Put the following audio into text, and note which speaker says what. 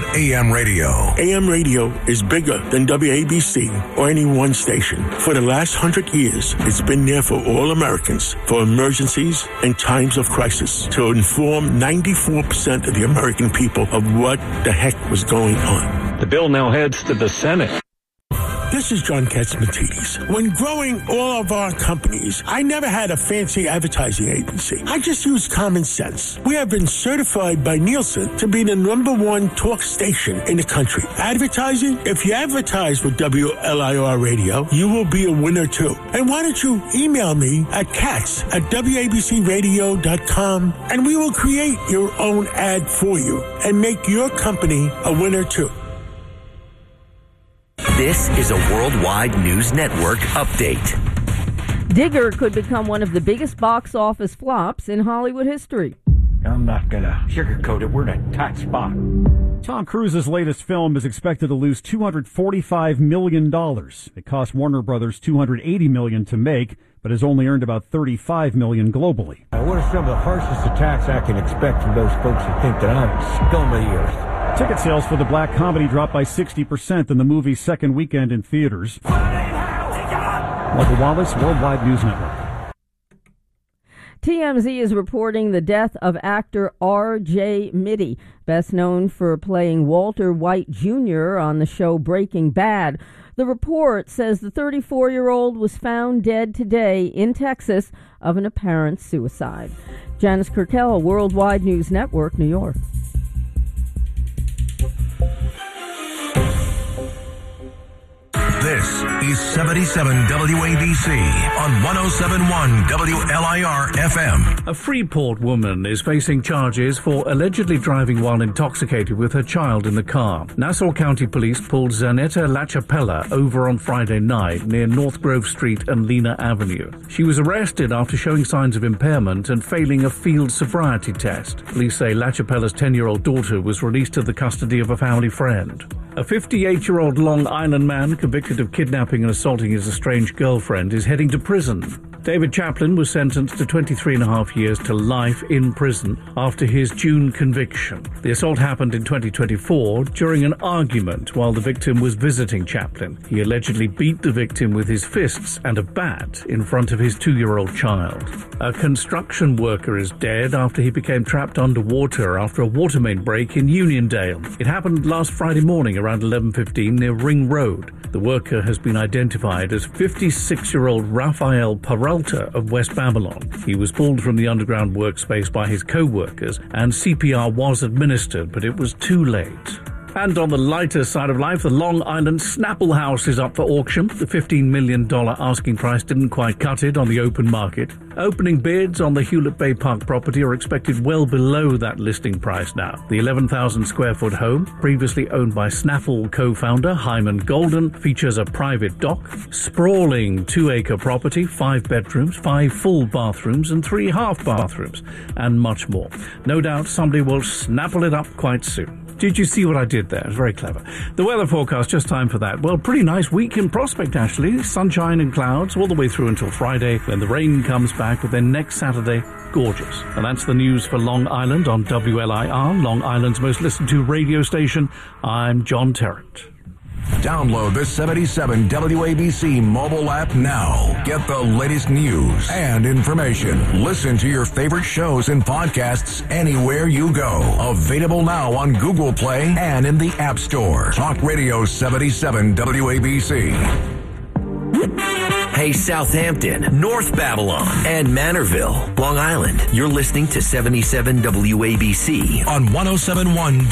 Speaker 1: AM radio.
Speaker 2: AM radio is bigger than WABC or any one station. For the last 100 years, it's been there for all Americans, for emergencies and times of crisis, to inform 94% of the American people of what the heck was going on.
Speaker 3: The bill now heads to the Senate.
Speaker 2: This is John Katzmatidis. When growing all of our companies, I never had a fancy advertising agency. I just used common sense. We have been certified by Nielsen to be the #1 talk station in the country. Advertising? If you advertise with WLIR Radio, you will be a winner too. And why don't you email me at katz@wabcradio.com and we will create your own ad for you and make your company a winner too.
Speaker 4: This is a Worldwide News Network update.
Speaker 5: Digger could become one of the biggest box office flops in Hollywood history.
Speaker 6: I'm not going to sugarcoat it. We're in a tight spot.
Speaker 7: Tom Cruise's latest film is expected to lose $245 million. It cost Warner Brothers $280 million to make, but has only earned about $35 million globally.
Speaker 6: What are some of the harshest attacks I can expect from those folks who think that I'm scum of the earth?
Speaker 7: Ticket sales for the black comedy dropped by 60% in the movie's second weekend in theaters. Michael Wallace, Worldwide News Network.
Speaker 5: TMZ is reporting the death of actor R.J. Mitty, best known for playing Walter White Jr. on the show Breaking Bad. The report says the 34-year-old was found dead today in Texas of an apparent suicide. Janice Kirkel, Worldwide News Network, New York.
Speaker 1: This is 77 WABC on 107.1 WLIR FM.
Speaker 3: A Freeport woman is facing charges for allegedly driving while intoxicated with her child in the car. Nassau County Police pulled Zanetta LaChapella over on Friday night near North Grove Street and Lena Avenue. She was arrested after showing signs of impairment and failing a field sobriety test. Police say LaChapella's 10-year-old daughter was released to the custody of a family friend. A 58-year-old Long Island man convicted of kidnapping and assaulting his estranged girlfriend is heading to prison. David Chaplin was sentenced to 23.5 years to life in prison after his June conviction. The assault happened in 2024 during an argument while the victim was visiting Chaplin. He allegedly beat the victim with his fists and a bat in front of his 2-year-old child. A construction worker is dead after he became trapped underwater after a water main break in Uniondale. It happened last Friday morning around 11:15 near Ring Road. The worker has been identified as 56-year-old Rafael Peralta of West Babylon. He was pulled from the underground workspace by his co-workers and CPR was administered, but it was too late. And on the lighter side of life, the Long Island Snapple House is up for auction. The $15 million asking price didn't quite cut it on the open market. Opening bids on the Hewlett Bay Park property are expected well below that listing price now. The 11,000 square foot home, previously owned by Snapple co-founder Hyman Golden, features a private dock, sprawling 2-acre property, 5 bedrooms, 5 full bathrooms and 3 half bathrooms, and much more. No doubt somebody will snapple it up quite soon. Did you see what I did there? It was very clever. The weather forecast, just time for that. Well, pretty nice week in Prospect, actually. Sunshine and clouds all the way through until Friday. Then the rain comes back, but then next Saturday, gorgeous. And that's the news for Long Island on WLIR, Long Island's most listened to radio station. I'm John Tarrant.
Speaker 1: Download the 77 WABC mobile app now. Get the latest news and information. Listen to your favorite shows and podcasts anywhere you go. Available now on Google Play and in the App Store. Talk Radio 77 WABC.
Speaker 4: Hey, Southampton, North Babylon, and Manorville, Long Island. You're listening to 77 WABC
Speaker 1: on 107.1